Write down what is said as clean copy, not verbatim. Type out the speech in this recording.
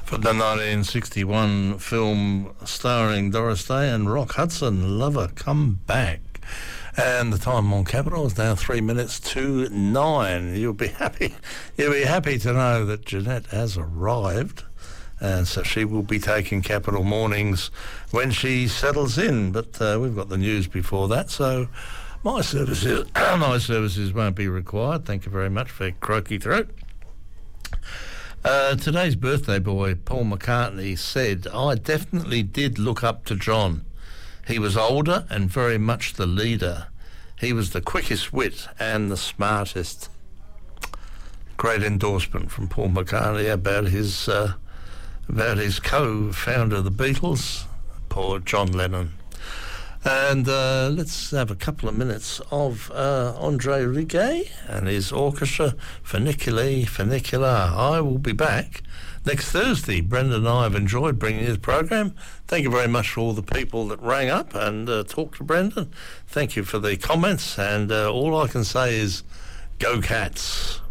For the 1961 film starring Doris Day and Rock Hudson, Lover Come Back. And the time on Capital is now 3 minutes to 9. You'll be happy to know that Jeanette has arrived, and so she will be taking Capital Mornings when she settles in. But we've got the news before that, so my services won't be required. Thank you very much for croaky throat. Today's birthday boy, Paul McCartney, said, "I definitely did look up to John. He was older and very much the leader. He was the quickest wit and the smartest." Great endorsement from Paul McCartney about his co-founder of the Beatles, poor John Lennon. And let's have a couple of minutes of Andre Rieu and his orchestra, Funicular. I will be back next Thursday. Brendan and I have enjoyed bringing his program. Thank you very much for all the people that rang up and talked to Brendan. Thank you for the comments, and all I can say is, go Cats.